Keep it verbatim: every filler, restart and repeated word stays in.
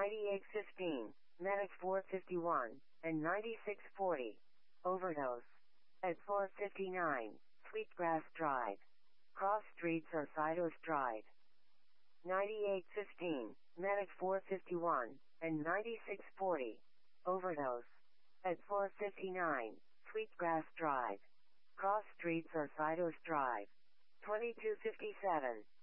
ninety-eight fifteen, Medic four fifty-one, and ninety-six forty. Overdose. At four fifty-nine, Sweetgrass Drive. Cross streets are Sidos Drive. ninety-eight fifteen, Medic four fifty-one, and ninety-six forty. Overdose. At four fifty-nine, Sweetgrass Drive. Cross streets are Sidos Drive. twenty-two fifty-seven,